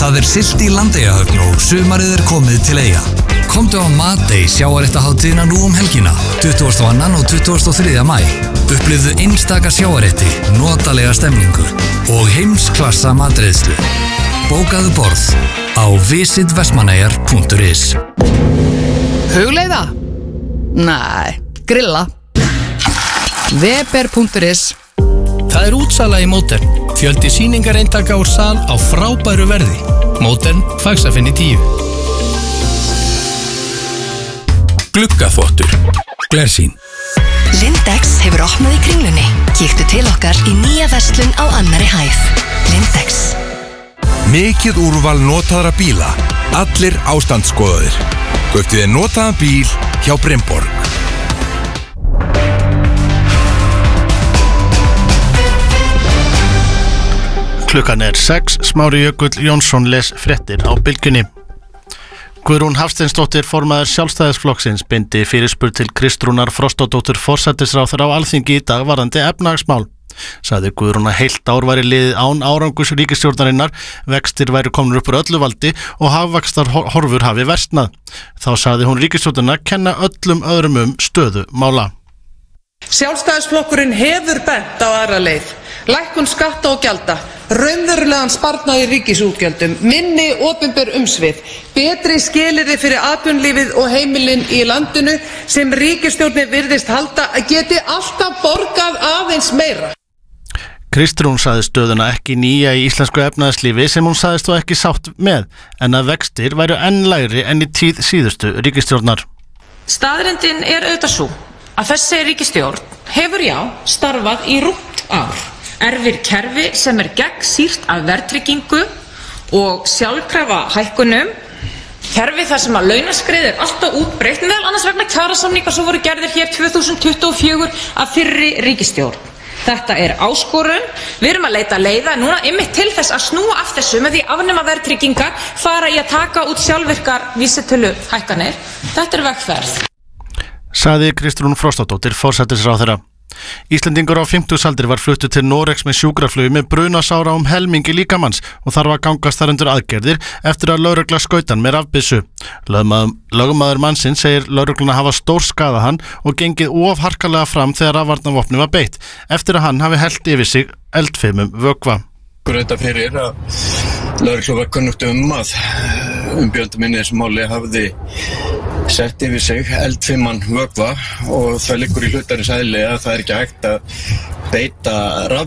Það siglt í Landeyjahöfn og sumarið komið til Eyja. Komdu á Matey sjávarréttahátíðina nú helgina, 22. og 23. maí. Upplifðu einstaka sjávarrétti, notalega stemningu og heimsklassa matreiðslu. Bókaðu borð á visitvestmannaeyjar.is. Hugleiða? Nei, grilla. Weber.is. Það útsala í Modern. Fjöldi sýningareintaka úr sal á frábæru verði. Modern, Faxafinn í 10. Gluggaþvottur. Glersýn. Lindex hefur opnað í Kringlunni. Kíktu til okkar í nýja verslun á annarri hæð. Lindex. Mikið úrval notaðra bíla. Allir ástandsskoðaðir. Kauptu þér notaðan bíl hjá Brynborg. Klukkan 6, Smári Jökull Jónsson les fréttir á Bylgjunni. Guðrún Hafsteinsdóttir, formaður Sjálfstæðisflokksins, beindi fyrirspurn til Kristrúnar Frostadóttur forsætisráðherra á Alþingi í dag varðandi efnahagsmál. Sagði Guðrún að heilt ár væri liðið án árangurs ríkisstjórnarinnar, vextir væru komnir upp úr öllu valdi og hagvaxtar horfur hafi versnað. Þá sagði hún ríkisstjórnina kenna öllum öðrum stöðu mála. Sjálfstæðisflokkurinn hefur bent á aðra leið, lækkun skatta og gjalda, raunverulegan sparnað í ríkisútgjöldum, minni opinber umsvif, betri skilyrði fyrir atvinnulífið og heimilin í landinu sem ríkisstjórnin virðist halda að geti alltaf borgað aðeins meira. Kristrún sagði stöðuna ekki nýja í íslensku efnahagslífi sem hún sagðist þó ekki sátt með, en að vextir væru enn lægri en í tíð síðustu ríkisstjórnar. Staðreyndin auðvitað sú að þessi ríkisstjórn hefur starfað í rúmt ár. Erfir kerfi sem gegnsýrt af verðtryggingu og sjálfkrafa hækkunum. Kerfi þar sem að launaskrið alltaf útbreitt, meðal annars vegna kjarasamninga sem voru gerðir hér 2024 af fyrri ríkisstjórn. Þetta áskorun. Við erum að leita leiða núna einmitt til þess að snúa af þessu með því afnema verðtryggingar, fara í að taka út sjálfvirkar vísitölu hækkanir. Þetta vegferð. Sagði Kristrún Frostadóttir forsætisráðherra. Íslendingur á 50-aldri var fluttur til Noregs með sjúkraflugi með brunasára helmingi líkamanns og þarf að gangast þar undir aðgerðir eftir að lögregla skaut hann með rafbyssu. Lögmaður mannsins segir lögregluna hafa stórskaðað hann og gengið of harkalega fram þegar rafvarnarvopni var beitt eftir að hann hafi hellt yfir sig eldfimum vökva. Þetta fyrir að lögregla var kunnugt að umbjóðandi minni þessu máli hafði sett yfir sig eldfiman vökva og það liggur í hlutarins eðli að það ekki hægt að beita